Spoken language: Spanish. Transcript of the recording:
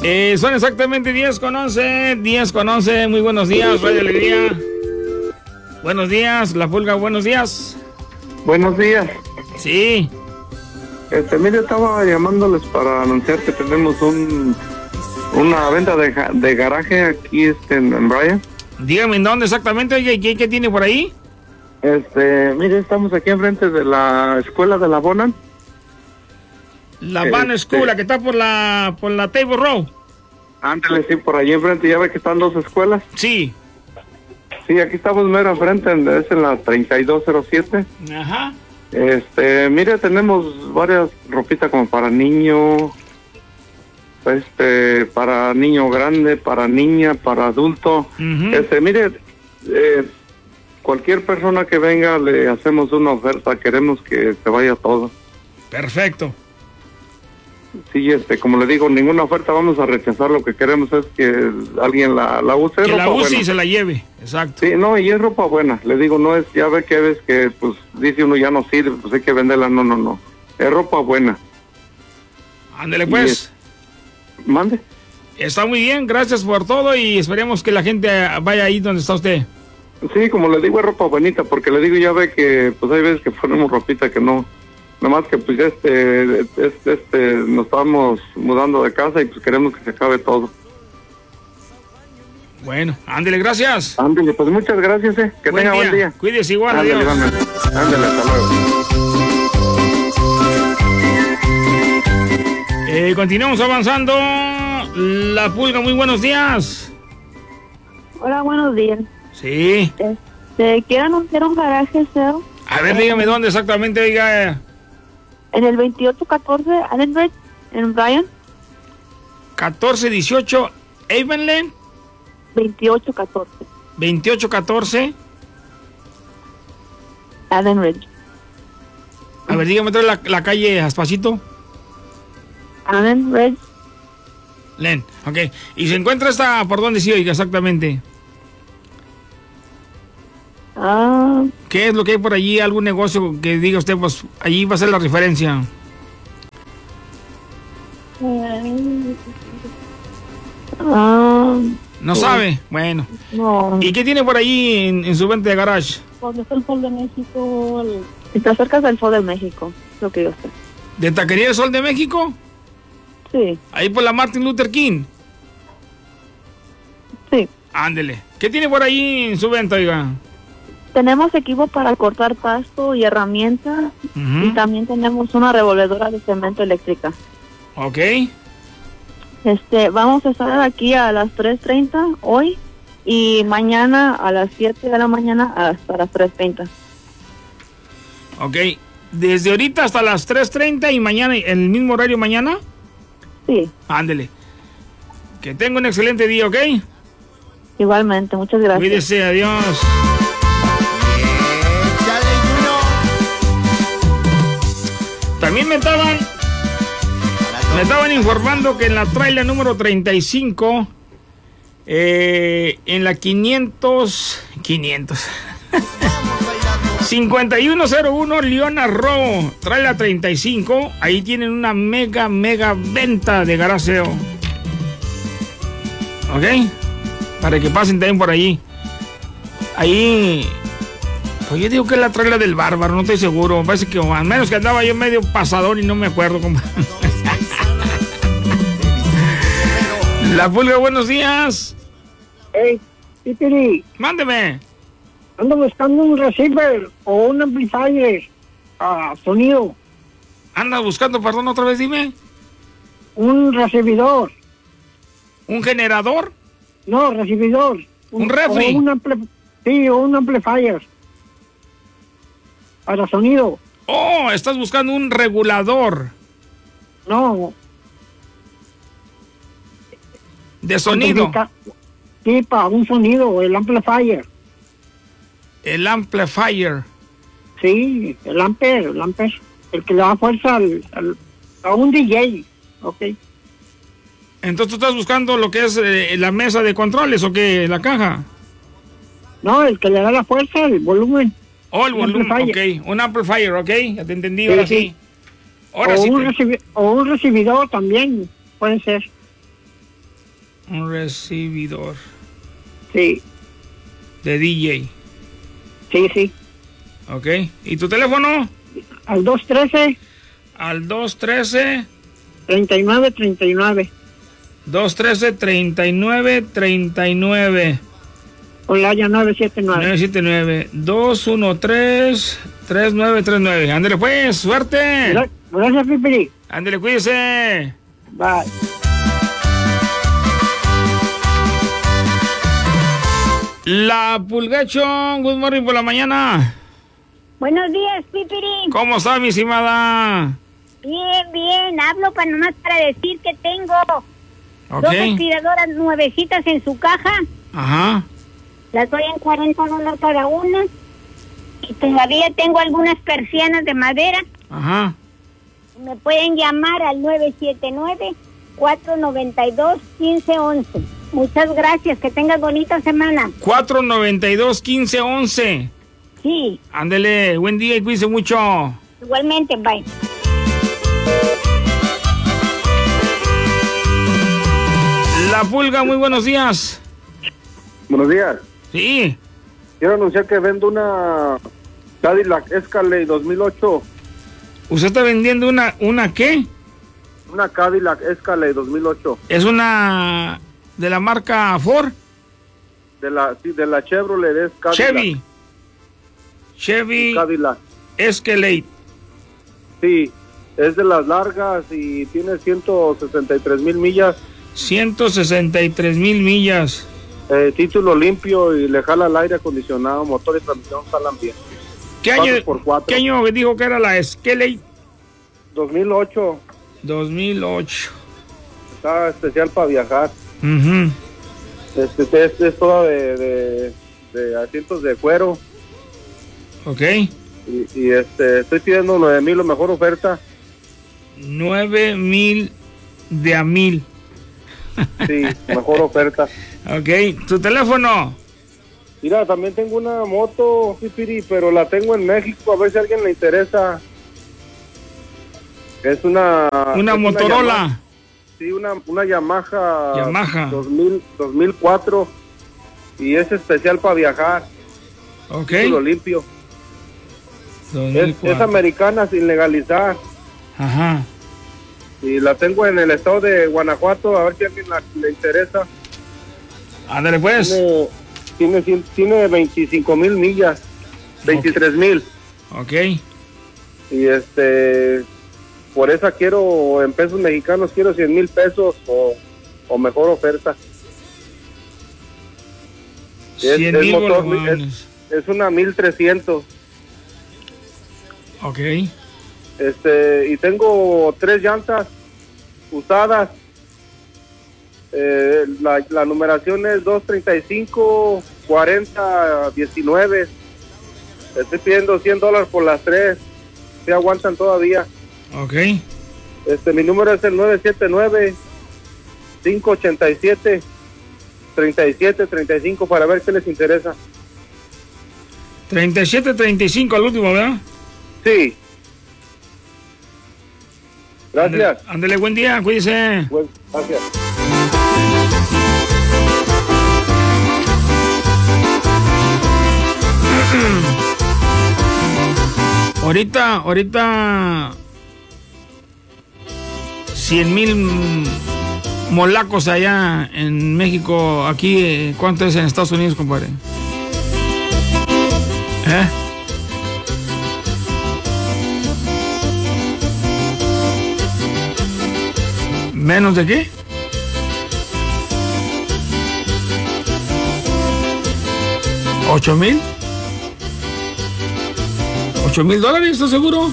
Son exactamente 10:11, 10:11. Muy buenos días, Radio Alegría. Buenos días, La Pulga, buenos días. Buenos días. Sí. Mire, estaba llamándoles para anunciar que tenemos una venta de garaje aquí en Bryan. Dígame, ¿en dónde exactamente? Oye, ¿qué tiene por ahí? Mire, estamos aquí enfrente de la escuela de la Bonan. La Van School, la que está por la Table Road. Ándale, sí, por allí enfrente, ya ve que están dos escuelas. Sí. Sí, aquí estamos mero enfrente, es en la 3207. Ajá. Mire, tenemos varias ropitas como para niño, para niño grande, para niña, para adulto. Mire, cualquier persona que venga le hacemos una oferta, queremos que se vaya todo. Perfecto. Sí, como le digo, ninguna oferta vamos a rechazar, lo que queremos es que alguien la use. Que la use buena. Y se la lleve, exacto. Sí, no, y es ropa buena, le digo, no es, ya ve que ves que, pues, dice uno ya no sirve, pues hay que venderla, no, es ropa buena. Ándele pues. Mande. Está muy bien, gracias por todo y esperemos que la gente vaya ahí donde está usted. Sí, como le digo, es ropa bonita, porque le digo, ya ve que, pues hay veces que ponemos ropita que no. Nada más que pues nos estamos mudando de casa y pues queremos que se acabe todo. Bueno, ándele, gracias. Ándele, pues muchas gracias, que tenga buen día. Cuídese igual, ándele, adiós. Ándele, hasta luego. Continuamos avanzando. La Pulga, muy buenos días. Hola, buenos días. Sí. Quiero anunciar un garaje sale. A ver, dígame dónde exactamente, oiga. En el 2814 Allen Ridge, en Bryan. 1418 Avonlea. 2814. 2814 Allen Ridge. A ver, dígame otra vez la calle despacito. Allen Ridge. Len, ok. ¿Y se encuentra esta por dónde sí, oiga, exactamente? ¿Qué es lo que hay por allí? ¿Algún negocio que diga usted, pues allí va a ser la referencia? ¿No sabe? Bueno. No. ¿Y qué tiene por allí en su venta de garage? ¿Dónde está el Sol de México? Está cerca del Sol de México, lo que yo sé. ¿De Taquería del Sol de México? Sí. Ahí por la Martin Luther King. Sí. Ándele. ¿Qué tiene por ahí en su venta, oiga? Tenemos equipo para cortar pasto y herramientas. Y también tenemos una revolvedora de cemento eléctrica. Ok. Vamos a estar aquí a las 3:30 hoy y mañana a las 7 de la mañana hasta las 3:30. Ok. ¿Desde ahorita hasta las 3:30 y mañana, el mismo horario mañana? Sí. Ándele. Que tenga un excelente día, ¿ok? Igualmente, muchas gracias. Cuídese, adiós. También me estaban informando que en la trailer número 35, en la 5101 Leona Row, trailer 35, ahí tienen una mega venta de garaseo. ¿Ok? Para que pasen también por allí. Ahí... Pues yo digo que es la trailer del Bárbaro, no estoy seguro. Parece que al menos que andaba yo medio pasador y no me acuerdo cómo. La Pulga, buenos días. Hey, Titiri. Mándeme. Ando buscando un receiver o un amplifier a sonido. Anda buscando, perdón, otra vez dime. Un recibidor. ¿Un generador? No, recibidor. ¿Un refri? O un amplifier. Para sonido. Oh, estás buscando un regulador. No. ¿De sonido? Sí, para un sonido, el amplifier. El amplifier. Sí, el amper. El que le da fuerza a un DJ. Ok. Entonces tú estás buscando lo que es la mesa de controles o qué, la caja. No, el que le da la fuerza, el volumen. Oh, el volumen, ok. Un amplifier, ok. Ya te entendí, ahora sí. Ahora o, sí un recibidor también, puede ser. Un recibidor. Sí, De DJ. sí. Ok. ¿Y tu teléfono? Al 213. Al 213. 3939. 213-3939. Olaya 979. 213-3939. Ándale pues, suerte. Gracias, Pipiri. Ándale, cuídese. Bye. La Pulgachón, good morning por la mañana. Buenos días, Pipirín. ¿Cómo está, mi estimada? Bien. Hablo nomás para decir que tengo Ok. 2 aspiradoras nuevecitas en su caja. Ajá. Las doy en $40 cada una. Y todavía tengo algunas persianas de madera. Ajá. Me pueden llamar al 979-492-1511. Muchas gracias. Que tengas bonita semana. 492-1511. Sí, Ándele, buen día y cuídense mucho. igualmente. Bye. La Pulga, muy buenos días. Buenos días. Sí. Quiero anunciar que vendo una Cadillac Escalade 2008. ¿Usted está vendiendo una qué? Una Cadillac Escalade 2008. ¿Es una de la marca Ford? De la Chevrolet es Cadillac. Chevy Cadillac. Escalade. Sí, es de las largas y tiene 163,000 millas. 163,000 millas. Título limpio y le jala el aire acondicionado, motor y transmisión jalan bien. ¿Qué año 4x4. ¿Qué año dijo que era la Escalade? 2008. 2008. Está especial para viajar. Mhm. Es toda de asientos de cuero. Ok. Y estoy pidiendo 9,000, la mejor oferta. 9,000 de a 1,000. Sí, mejor oferta. Ok. ¿Tu teléfono? Mira, también tengo una moto, Pipiri, pero la tengo en México, a ver si a alguien le interesa. Es una Motorola. Sí, una Yamaha. Yamaha. 2004. Y es especial para viajar. Ok. Título limpio. 2004. Es americana sin legalizar. Ajá. Y la tengo en el estado de Guanajuato, a ver si a alguien le interesa. Ándale pues. Tiene 25,000 millas. 23,000. Ok. Y por esa quiero, en pesos mexicanos, quiero 100,000 pesos o mejor oferta. 100,000 motor, bolivianos. es una 1300. Ok. Y tengo 3 llantas usadas. La numeración es 235-40-19. Estoy pidiendo $100 por las 3. Se aguantan todavía. Ok. Mi número es el 979-587-3735 para ver qué les interesa. 37-35 al último, ¿verdad? Sí. Gracias. Ándele, buen día, cuídese. Bueno, gracias. Ahorita 100,000 molacos allá en México. Aquí, ¿cuánto es en Estados Unidos, compadre? ¿Menos de qué? ¿8,000? $8,000, ¿estás seguro?